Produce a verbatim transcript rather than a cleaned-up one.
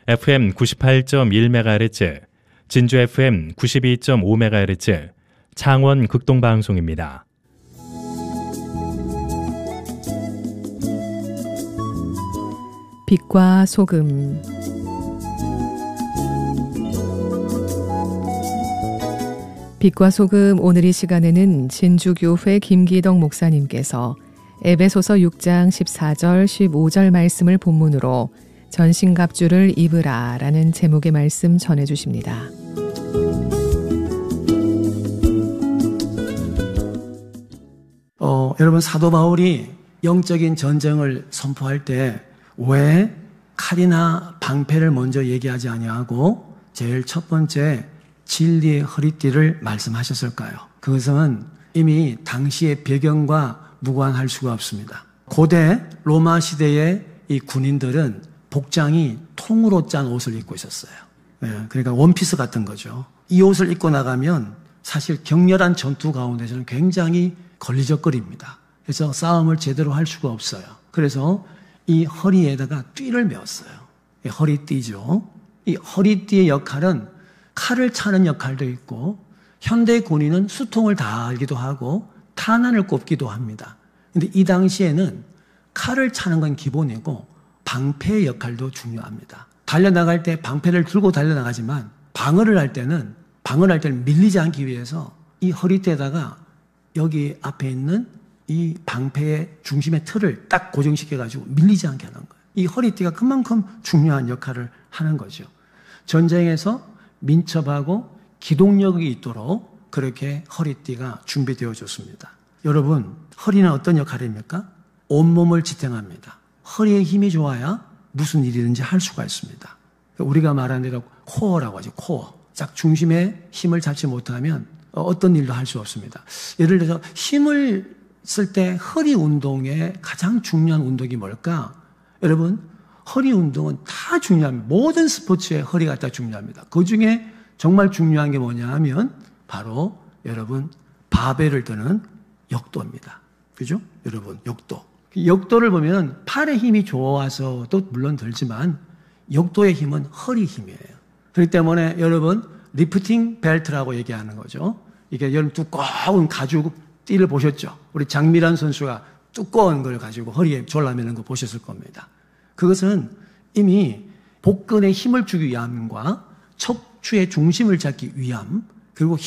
에프엠 구십팔 점 일 메가헤르츠, 진주 에프엠 구십이 점 오 메가헤르츠, 창원 극동방송입니다. 빛과 소금. 빛과 소금, 오늘 이 시간에는 진주교회 김기덕 목사님께서 에베소서 육 장 십사 절 십오 절 말씀을 본문으로 전신갑주를 입으라 라는 제목의 말씀 전해주십니다. 어, 여러분, 사도 바울이 영적인 전쟁을 선포할 때 왜 칼이나 방패를 먼저 얘기하지 아니하고 제일 첫 번째 진리의 허리띠를 말씀하셨을까요? 그것은 이미 당시의 배경과 무관할 수가 없습니다. 고대 로마 시대의 이 군인들은 복장이 통으로 짠 옷을 입고 있었어요. 네, 그러니까 원피스 같은 거죠. 이 옷을 입고 나가면 사실 격렬한 전투 가운데서는 굉장히 걸리적거립니다. 그래서 싸움을 제대로 할 수가 없어요. 그래서 이 허리에다가 띠를 메었어요. 이 허리띠죠. 이 허리띠의 역할은 칼을 차는 역할도 있고, 현대 군인은 수통을 달기도 하고 탄환을 꼽기도 합니다. 근데 이 당시에는 칼을 차는 건 기본이고 방패의 역할도 중요합니다. 달려나갈 때 방패를 들고 달려나가지만 방어를 할 때는 방어를 할 때는 밀리지 않기 위해서 이 허리띠에다가 여기 앞에 있는 이 방패의 중심의 틀을 딱 고정시켜가지고 밀리지 않게 하는 거예요. 이 허리띠가 그만큼 중요한 역할을 하는 거죠. 전쟁에서 민첩하고 기동력이 있도록 그렇게 허리띠가 준비되어졌습니다. 여러분, 허리는 어떤 역할입니까? 온몸을 지탱합니다. 허리에 힘이 좋아야 무슨 일이든지 할 수가 있습니다. 우리가 말하는 대로 코어라고 하죠. 코어. 딱 중심에 힘을 잡지 못하면 어떤 일도 할 수 없습니다. 예를 들어서 힘을 쓸 때 허리 운동의 가장 중요한 운동이 뭘까? 여러분, 허리 운동은 다 중요합니다. 모든 스포츠에 허리가 다 중요합니다. 그 중에 정말 중요한 게 뭐냐 하면 바로 여러분 바벨을 드는 역도입니다. 그죠? 여러분, 역도. 역도를 보면 팔의 힘이 좋아서도 물론 들지만 역도의 힘은 허리 힘이에요. 그렇기 때문에 여러분 리프팅 벨트라고 얘기하는 거죠. 이게 여러분 두꺼운 가죽 띠를 보셨죠? 우리 장미란 선수가 두꺼운 걸 가지고 허리에 졸라매는 거 보셨을 겁니다. 그것은 이미 복근에 힘을 주기 위함과 척추의 중심을 잡기 위함, 그리고